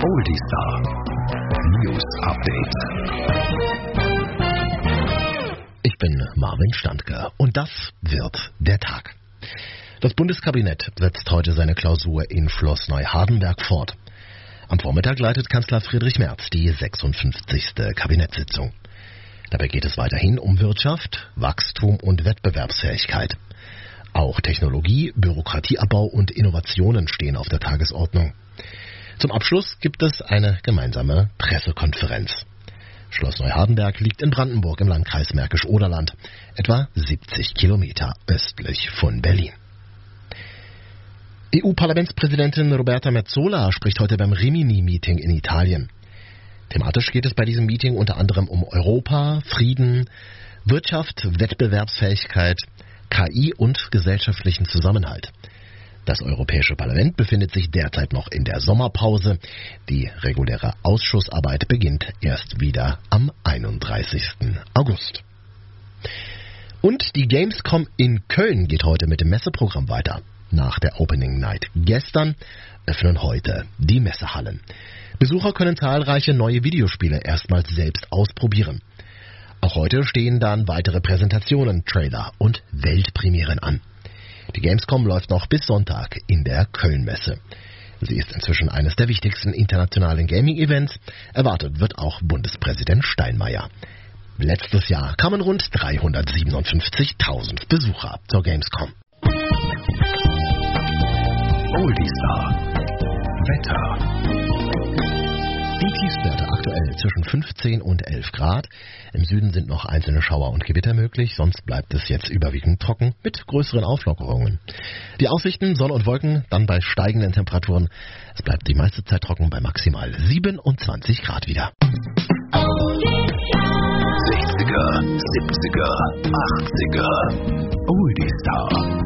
Oldie Star News Update. Ich bin Marvin Standke und das wird der Tag. Das Bundeskabinett setzt heute seine Klausur in Schloss Neuhardenberg fort. Am Vormittag leitet Kanzler Friedrich Merz die 56. Kabinettssitzung. Dabei geht es weiterhin um Wirtschaft, Wachstum und Wettbewerbsfähigkeit. Auch Technologie, Bürokratieabbau und Innovationen stehen auf der Tagesordnung. Zum Abschluss gibt es eine gemeinsame Pressekonferenz. Schloss Neuhardenberg liegt in Brandenburg im Landkreis Märkisch-Oderland, etwa 70 Kilometer östlich von Berlin. EU-Parlamentspräsidentin Roberta Metsola spricht heute beim Rimini-Meeting in Italien. Thematisch geht es bei diesem Meeting unter anderem um Europa, Frieden, Wirtschaft, Wettbewerbsfähigkeit, KI und gesellschaftlichen Zusammenhalt. Das Europäische Parlament befindet sich derzeit noch in der Sommerpause. Die reguläre Ausschussarbeit beginnt erst wieder am 31. August. Und die Gamescom in Köln geht heute mit dem Messeprogramm weiter. Nach der Opening Night gestern öffnen heute die Messehallen. Besucher können zahlreiche neue Videospiele erstmals selbst ausprobieren. Auch heute stehen dann weitere Präsentationen, Trailer und Weltpremieren an. Die Gamescom läuft noch bis Sonntag in der Köln-Messe. Sie ist inzwischen eines der wichtigsten internationalen Gaming-Events. Erwartet wird auch Bundespräsident Steinmeier. Letztes Jahr kamen rund 357.000 Besucher zur Gamescom. Oldie Star Wetter. Die Tiefstwerte aktuell zwischen 15 und 11 Grad. Im Süden sind noch einzelne Schauer und Gewitter möglich, sonst bleibt es jetzt überwiegend trocken mit größeren Auflockerungen. Die Aussichten, Sonne und Wolken, dann bei steigenden Temperaturen. Es bleibt die meiste Zeit trocken bei maximal 27 Grad wieder. 60er, 70er, 80er. Oldie Star.